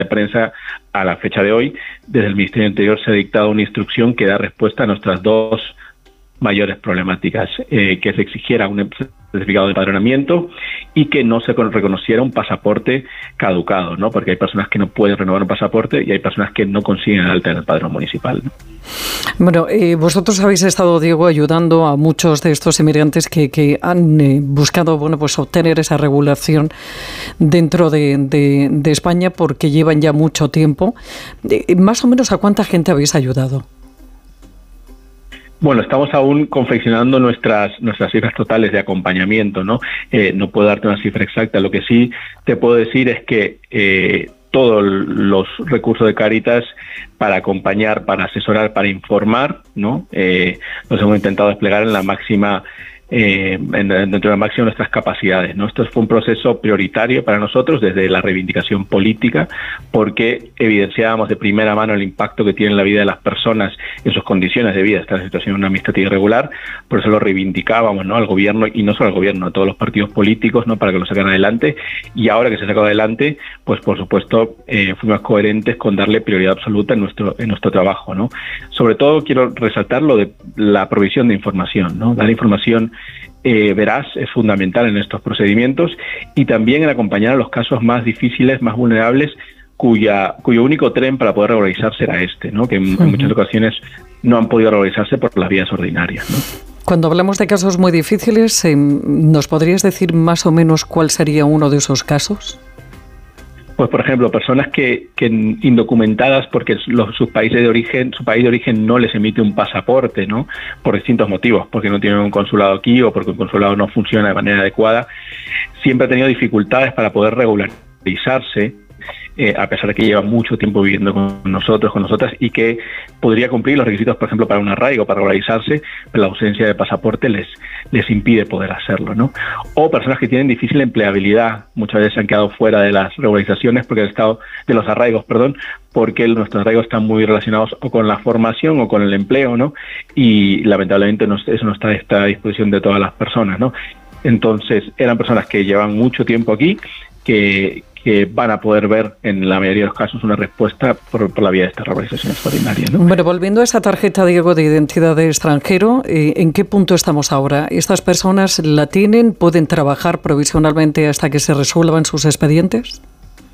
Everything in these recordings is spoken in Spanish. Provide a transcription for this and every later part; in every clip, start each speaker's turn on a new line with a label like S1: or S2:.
S1: prensa a la fecha de hoy, desde el Ministerio del Interior se ha dictado una instrucción que da respuesta a nuestras dos mayores problemáticas, que se exigiera un certificado de empadronamiento y que no se reconociera un pasaporte caducado, ¿no? Porque hay personas que no pueden renovar un pasaporte y hay personas que no consiguen el alta en el padrón municipal, ¿no?
S2: Bueno, vosotros habéis estado, Diego, ayudando a muchos de estos inmigrantes que han buscado, bueno, pues obtener esa regulación dentro de España porque llevan ya mucho tiempo. Más o menos, ¿a cuánta gente habéis ayudado?
S1: Bueno, estamos aún confeccionando nuestras cifras totales de acompañamiento, ¿no? No puedo darte una cifra exacta. Lo que sí te puedo decir es que todos los recursos de Cáritas para acompañar, para asesorar, para informar, ¿no? Los hemos intentado desplegar en la máxima dentro de la máxima de nuestras capacidades, ¿no? Esto fue un proceso prioritario para nosotros desde la reivindicación política, porque evidenciábamos de primera mano el impacto que tiene en la vida de las personas, en sus condiciones de vida, esta situación administrativa irregular. Por eso lo reivindicábamos, ¿no? Al gobierno, y no solo al gobierno, a todos los partidos políticos, ¿no? Para que lo sacaran adelante. Y ahora que se ha sacado adelante, pues por supuesto fuimos coherentes con darle prioridad absoluta en nuestro trabajo, ¿no? Sobre todo quiero resaltar lo de la provisión de información, ¿no? Dar información veraz es fundamental en estos procedimientos, y también en acompañar a los casos más difíciles, más vulnerables, cuyo único tren para poder regularizarse será este, ¿no? Que en muchas ocasiones no han podido regularizarse por las vías ordinarias, ¿no?
S2: Cuando hablamos de casos muy difíciles, ¿nos podrías decir más o menos cuál sería uno de esos casos?
S1: Pues, por ejemplo, personas que indocumentadas porque su país de origen no les emite un pasaporte, ¿no? Por distintos motivos, porque no tienen un consulado aquí o porque un consulado no funciona de manera adecuada, siempre ha tenido dificultades para poder regularizarse, a pesar de que lleva mucho tiempo viviendo con nosotros, con nosotras, y que podría cumplir los requisitos, por ejemplo, para un arraigo, para regularizarse, pero la ausencia de pasaporte les impide poder hacerlo, ¿no? O personas que tienen difícil empleabilidad, muchas veces se han quedado fuera de las regularizaciones porque de los arraigos, porque nuestros arraigos están muy relacionados o con la formación o con el empleo, ¿no? Y lamentablemente eso no está a disposición de todas las personas, ¿no? Entonces, eran personas que llevan mucho tiempo aquí, que van a poder ver en la mayoría de los casos una respuesta por la vía de esta regularización extraordinaria, ¿no?
S2: Bueno, volviendo a esa tarjeta, Diego, de identidad de extranjero, ¿en qué punto estamos ahora? ¿Estas personas la tienen? ¿Pueden trabajar provisionalmente hasta que se resuelvan sus expedientes?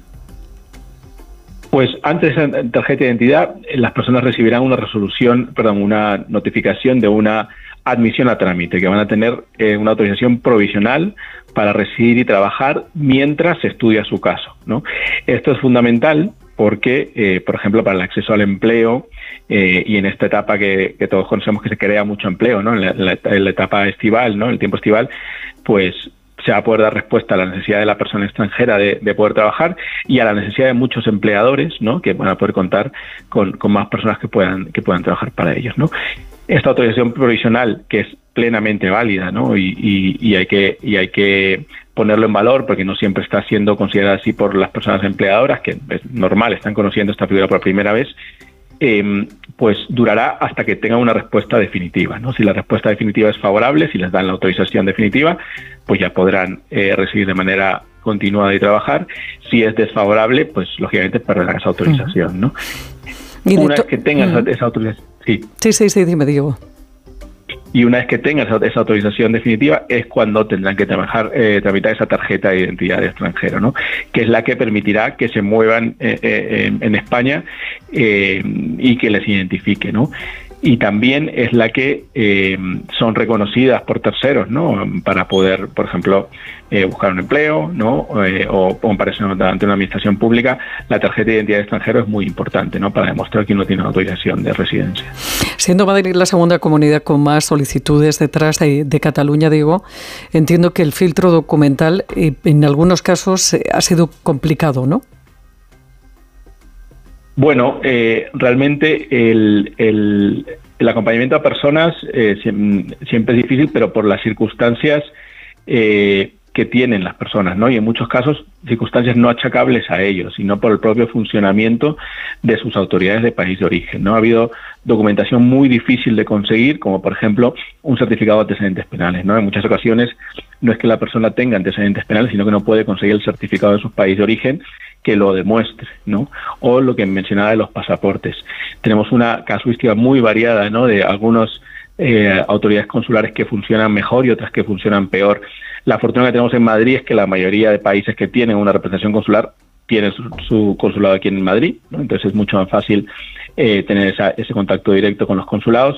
S1: Pues antes de esa tarjeta de identidad, las personas recibirán una notificación de una admisión a trámite, que van a tener una autorización provisional para residir y trabajar mientras se estudia su caso, ¿no? Esto es fundamental porque, por ejemplo, para el acceso al empleo y en esta etapa que todos conocemos que se crea mucho empleo, ¿no? En la etapa estival, ¿no? El tiempo estival, pues se va a poder dar respuesta a la necesidad de la persona extranjera de poder trabajar y a la necesidad de muchos empleadores, ¿no? Que van a poder contar con más personas que puedan trabajar para ellos, ¿no? Esta autorización provisional, que es plenamente válida, ¿no? Y hay que ponerlo en valor porque no siempre está siendo considerada así por las personas empleadoras, que es normal, están conociendo esta figura por primera vez, pues durará hasta que tengan una respuesta definitiva, ¿no? Si la respuesta definitiva es favorable, si les dan la autorización definitiva, pues ya podrán recibir de manera continuada y trabajar. Si es desfavorable, pues lógicamente perderán esa autorización, ¿no? Una vez que tengan esa autorización...
S2: Sí, dime, Diego.
S1: Y una vez que tengan esa autorización definitiva es cuando tendrán que tramitar esa tarjeta de identidad de extranjero, ¿no? Que es la que permitirá que se muevan en España y que les identifique, ¿no? Y también es la que son reconocidas por terceros, ¿no? Para poder, por ejemplo, buscar un empleo, ¿no? O comparecer ante una administración pública. La tarjeta de identidad de extranjero es muy importante, ¿no? Para demostrar que uno tiene una autorización de residencia.
S2: Siendo Madrid la segunda comunidad con más solicitudes detrás de Cataluña, Diego, entiendo que el filtro documental en algunos casos ha sido complicado, ¿no? Bueno,
S1: realmente el acompañamiento a personas siempre es difícil, pero por las circunstancias que tienen las personas, ¿no? Y en muchos casos circunstancias no achacables a ellos, sino por el propio funcionamiento de sus autoridades de país de origen, ¿no? Ha habido documentación muy difícil de conseguir, como por ejemplo un certificado de antecedentes penales, ¿no? En muchas ocasiones no es que la persona tenga antecedentes penales, sino que no puede conseguir el certificado de su país de origen, que lo demuestre, ¿no? O lo que mencionaba de los pasaportes. Tenemos una casuística muy variada, ¿no? De algunas autoridades consulares que funcionan mejor y otras que funcionan peor. La fortuna que tenemos en Madrid es que la mayoría de países que tienen una representación consular tienen su consulado aquí en Madrid, ¿no? Entonces es mucho más fácil tener ese contacto directo con los consulados.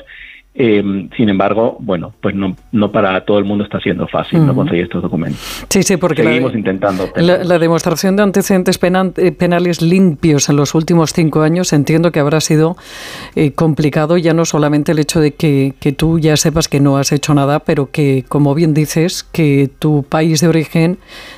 S1: Sin embargo, bueno, pues no para todo el mundo está siendo fácil no conseguir estos documentos.
S2: Sí, porque
S1: seguimos intentando.
S2: La demostración de antecedentes penales limpios en los últimos 5 años entiendo que habrá sido complicado, ya no solamente el hecho de que tú ya sepas que no has hecho nada, pero que, como bien dices, que tu país de origen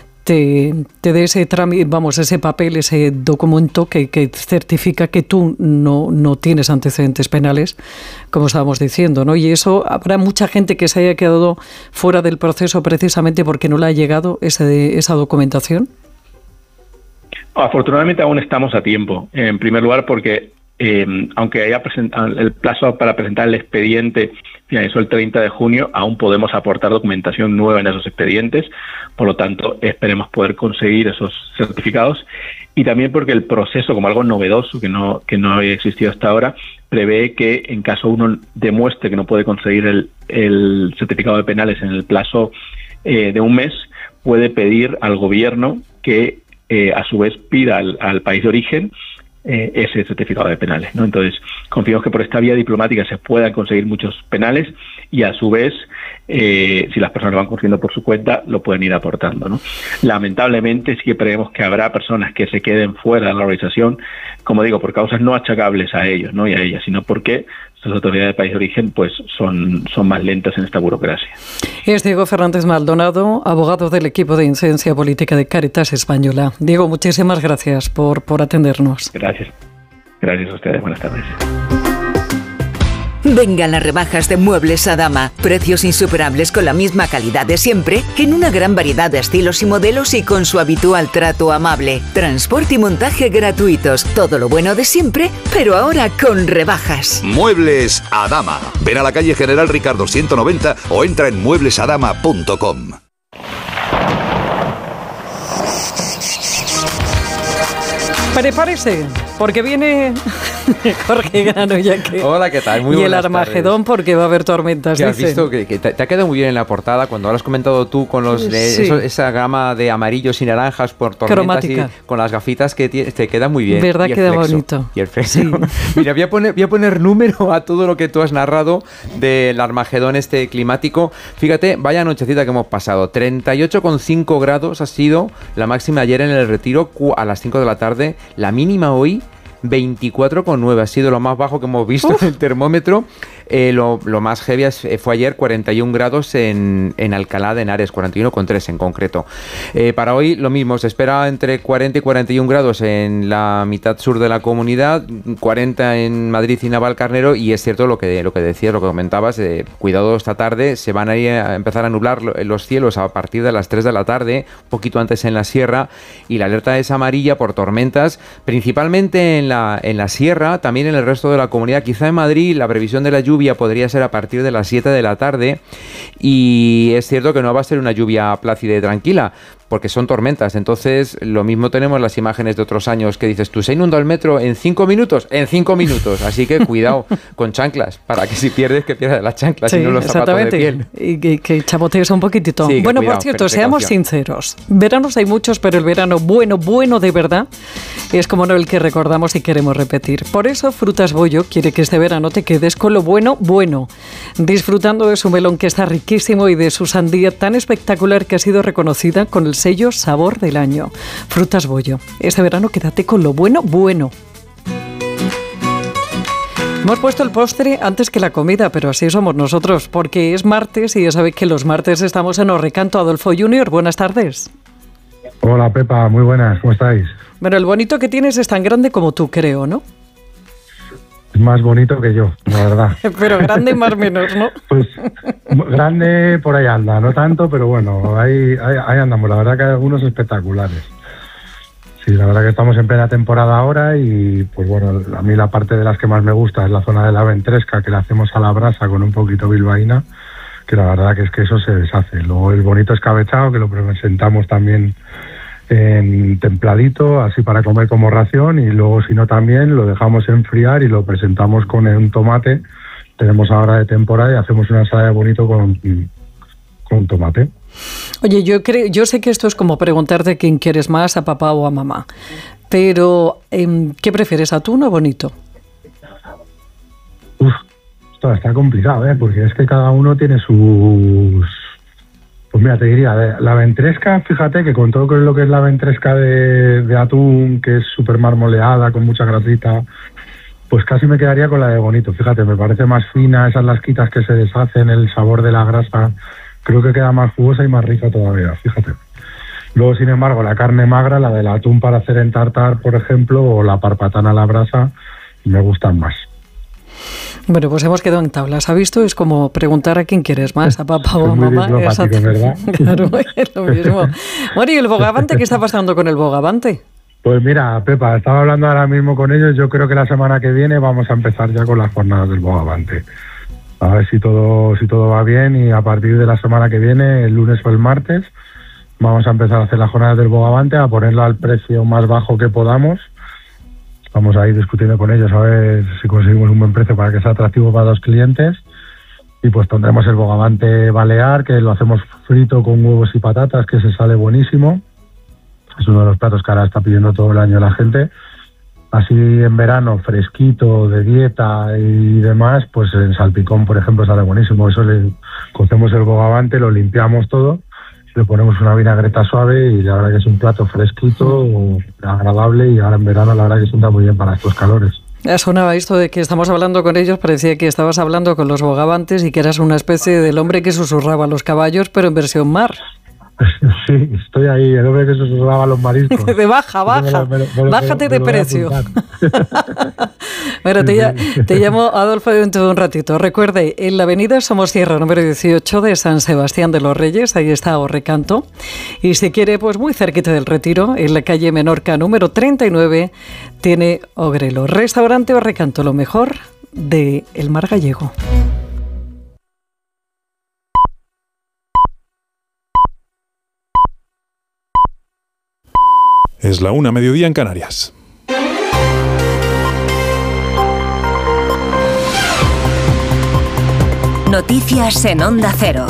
S2: te dé ese trámite, ese papel, ese documento que certifica que tú no tienes antecedentes penales, como estábamos diciendo, ¿no? Y eso, habrá mucha gente que se haya quedado fuera del proceso precisamente porque no le ha llegado esa documentación.
S1: Afortunadamente aún estamos a tiempo. En primer lugar porque aunque haya el plazo para presentar el expediente finalizó el 30 de junio, aún podemos aportar documentación nueva en esos expedientes, por lo tanto esperemos poder conseguir esos certificados, y también porque el proceso, como algo novedoso que no había existido hasta ahora, prevé que en caso uno demuestre que no puede conseguir el certificado de penales en el plazo de un mes, puede pedir al gobierno que a su vez pida al país de origen ese certificado de penales, ¿no? Entonces, confiamos que por esta vía diplomática se puedan conseguir muchos penales y a su vez, si las personas lo van consiguiendo por su cuenta, lo pueden ir aportando, ¿no? Lamentablemente sí que prevemos que habrá personas que se queden fuera de la organización, como digo, por causas no achacables a ellos, ¿no? Y a ellas, sino porque las autoridades del país de origen pues son más lentas en esta burocracia.
S2: Es Diego Fernández Maldonado, abogado del equipo de incidencia política de Cáritas Española. Diego, muchísimas gracias por atendernos.
S1: Gracias a ustedes, buenas tardes.
S3: Vengan las rebajas de Muebles Adama. Precios insuperables con la misma calidad de siempre, en una gran variedad de estilos y modelos y con su habitual trato amable. Transporte y montaje gratuitos. Todo lo bueno de siempre, pero ahora con rebajas.
S4: Muebles Adama. Ven a la calle General Ricardo 190 o entra en mueblesadama.com.
S2: Prepárese, porque viene Jorge Grano ya que...
S5: Hola, ¿qué tal? Muy
S2: y el
S5: buenas
S2: Armagedón,
S5: tardes.
S2: porque va a haber tormentas,
S5: que has visto que te ha quedado muy bien en la portada cuando lo has comentado tú con esa gama de amarillos y naranjas por tormentas.
S2: Cromática.
S5: Y con las gafitas que te queda muy bien.
S2: Verdad,
S5: y
S2: queda bonito.
S5: Y el flexo. Sí. Mira, voy a poner número a todo lo que tú has narrado del Armagedón climático. Fíjate, vaya nochecita que hemos pasado. 38,5 grados ha sido la máxima ayer en el Retiro a las 5 de la tarde. La mínima hoy 24,9, ha sido lo más bajo que hemos visto en el termómetro. Lo más heavy fue ayer, 41 grados en Alcalá de Henares, 41,3 en concreto. Para hoy lo mismo, se espera entre 40 y 41 grados en la mitad sur de la comunidad, 40 en Madrid y Navalcarnero, y es cierto lo que decías, lo que comentabas, cuidado esta tarde, se van a empezar a nublar los cielos a partir de las 3 de la tarde, un poquito antes en la sierra, y la alerta es amarilla por tormentas, principalmente en la sierra, también en el resto de la comunidad. Quizá en Madrid la previsión de la lluvia podría ser a partir de las 7 de la tarde, y es cierto que no va a ser una lluvia plácida y tranquila, porque son tormentas. Entonces, lo mismo tenemos las imágenes de otros años que dices tú, ¿se inunda el metro en 5 minutos? En 5 minutos. Así que cuidado con chanclas, para que si pierdes, que pierdas las chanclas y no los zapatos de piel.
S2: Y que chapotees un poquitito.
S5: Sí,
S2: bueno,
S5: cuidado,
S2: por cierto, seamos sinceros. Veranos hay muchos, pero el verano bueno de verdad es como no el que recordamos y queremos repetir. Por eso, Frutas Bollo quiere que este verano te quedes con lo bueno, disfrutando de su melón que está riquísimo y de su sandía tan espectacular que ha sido reconocida con el sello Sabor del Año. Frutas Bollo. Este verano quédate con lo bueno. Hemos puesto el postre antes que la comida, pero así somos nosotros, porque es martes y ya sabéis que los martes estamos en Os Recanto. Adolfo Junior, buenas tardes.
S6: Hola Pepa, muy buenas, ¿cómo estáis?
S2: Bueno, el bonito que tienes es tan grande como tú, creo, ¿no?
S6: Es más bonito que yo, la verdad.
S2: Pero grande más menos, ¿no?
S6: Pues grande por ahí anda, no tanto, pero bueno, ahí andamos. La verdad que hay algunos espectaculares. Sí, la verdad que estamos en plena temporada ahora y pues bueno, a mí la parte de las que más me gusta es la zona de la ventresca, que la hacemos a la brasa con un poquito bilbaína, que la verdad que es que eso se deshace. Luego el bonito escabechado, que lo presentamos también en templadito, así para comer como ración, y luego si no también lo dejamos enfriar y lo presentamos con un tomate. Tenemos ahora de temporada y hacemos una ensalada bonito con tomate.
S2: Oye, yo sé que esto es como preguntarte quién quieres más, a papá o a mamá, pero ¿qué prefieres, atún o bonito?
S6: Esto está complicado, porque es que cada uno tiene sus... Pues mira, te diría, la ventresca, fíjate que con todo lo que es la ventresca de atún, que es súper marmoleada, con mucha grasita, pues casi me quedaría con la de bonito. Fíjate, me parece más fina, esas lasquitas que se deshacen, el sabor de la grasa, creo que queda más jugosa y más rica todavía, fíjate. Luego, sin embargo, la carne magra, la del atún para hacer en tartar, por ejemplo, o la parpatana a la brasa, me gustan más.
S2: Bueno, pues hemos quedado en tablas. ¿Ha visto? Es como preguntar a quién quieres más, a papá o a mamá.
S6: Exacto, ¿verdad?
S2: Claro, es lo mismo. Bueno, ¿y el bogavante? ¿Qué está pasando con el bogavante?
S6: Pues mira, Pepa, estaba hablando ahora mismo con ellos. Yo creo que la semana que viene vamos a empezar ya con las jornadas del bogavante. A ver si todo va bien, y a partir de la semana que viene, el lunes o el martes, vamos a empezar a hacer las jornadas del bogavante, a ponerlo al precio más bajo que podamos. Vamos a ir discutiendo con ellos a ver si conseguimos un buen precio para que sea atractivo para los clientes. Y pues tendremos el bogavante balear, que lo hacemos frito con huevos y patatas, que se sale buenísimo. Es uno de los platos que ahora está pidiendo todo el año la gente. Así en verano, fresquito, de dieta y demás, pues en salpicón, por ejemplo, sale buenísimo. Eso le cocemos el bogavante, lo limpiamos todo, le ponemos una vinagreta suave y la verdad que es un plato fresquito, agradable, y ahora en verano la verdad que sienta muy bien para estos calores.
S2: Ya sonaba esto de que estamos hablando con ellos, parecía que estabas hablando con los bogavantes y que eras una especie del hombre que susurraba a los caballos, pero en versión mar.
S6: Sí, estoy ahí, el hombre que susurraba a los mariscos.
S2: De baja, bájate de precio. Bueno, te llamo Adolfo dentro de un ratito. Recuerde, en la avenida Somosierra, número 18 de San Sebastián de los Reyes, ahí está Orrecanto. Y si quiere, pues muy cerquita del Retiro, en la calle Menorca, número 39, tiene Ogrelo. Restaurante Orrecanto, lo mejor de el mar gallego.
S7: Es la 1:00, mediodía en Canarias.
S8: Noticias en Onda Cero.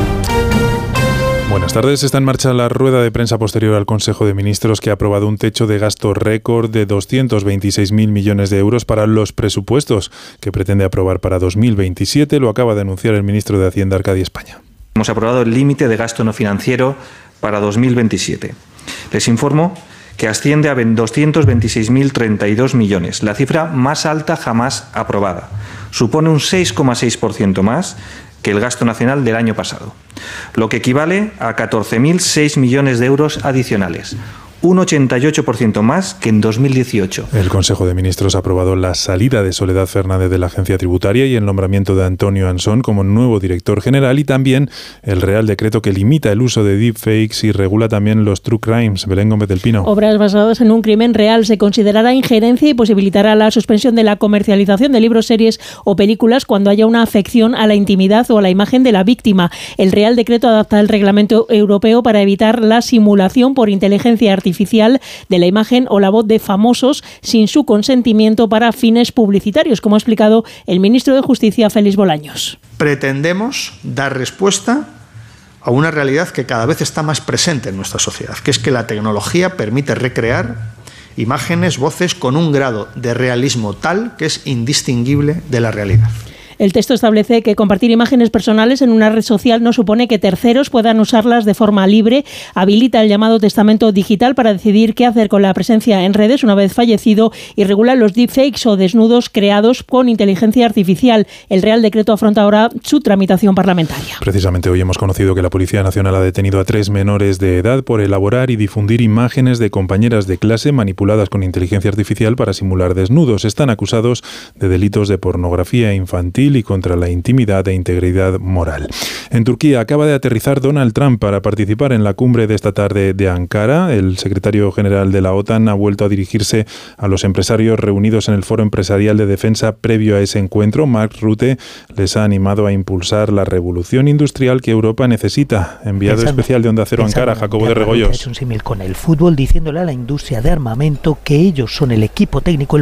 S7: Buenas tardes. Está en marcha la rueda de prensa posterior al Consejo de Ministros, que ha aprobado un techo de gasto récord de 226.000 millones de euros para los presupuestos que pretende aprobar para 2027. Lo acaba de anunciar el ministro de Hacienda, Arcadi España.
S9: Hemos aprobado el límite de gasto no financiero para 2027. Les informo que asciende a 226.032 millones, la cifra más alta jamás aprobada. Supone un 6,6% más que el gasto nacional del año pasado, lo que equivale a 14.006 millones de euros adicionales, un 88% más que en 2018.
S7: El Consejo de Ministros ha aprobado la salida de Soledad Fernández de la Agencia Tributaria y el nombramiento de Antonio Ansón como nuevo director general, y también el Real Decreto que limita el uso de deepfakes y regula también los true crimes. Belén Gómez del Pino.
S10: Obras basadas en un crimen real se considerará injerencia y posibilitará la suspensión de la comercialización de libros, series o películas cuando haya una afección a la intimidad o a la imagen de la víctima. El Real Decreto adapta el reglamento europeo para evitar la simulación por inteligencia artificial de la imagen o la voz de famosos sin su consentimiento para fines publicitarios, como ha explicado el ministro de Justicia, Félix Bolaños.
S11: Pretendemos dar respuesta a una realidad que cada vez está más presente en nuestra sociedad, que es que la tecnología permite recrear imágenes, voces con un grado de realismo tal que es indistinguible de la realidad.
S10: El texto establece que compartir imágenes personales en una red social no supone que terceros puedan usarlas de forma libre. Habilita el llamado testamento digital para decidir qué hacer con la presencia en redes una vez fallecido, y regula los deepfakes o desnudos creados con inteligencia artificial. El Real Decreto afronta ahora su tramitación parlamentaria.
S7: Precisamente hoy hemos conocido que la Policía Nacional ha detenido a 3 menores de edad por elaborar y difundir imágenes de compañeras de clase manipuladas con inteligencia artificial para simular desnudos. Están acusados de delitos de pornografía infantil civil y contra la intimidad e integridad moral. En Turquía acaba de aterrizar Donald Trump para participar en la cumbre de esta tarde de Ankara. El secretario general de la OTAN ha vuelto a dirigirse a los empresarios reunidos en el Foro Empresarial de Defensa previo a ese encuentro. Mark Rutte les ha animado a impulsar la revolución industrial que Europa necesita. Enviado especial de Onda Cero Ankara, Jacobo de Regoyos.
S12: Ha hecho un símil con el fútbol, diciéndole a la industria de armamento que ellos son el equipo técnico, el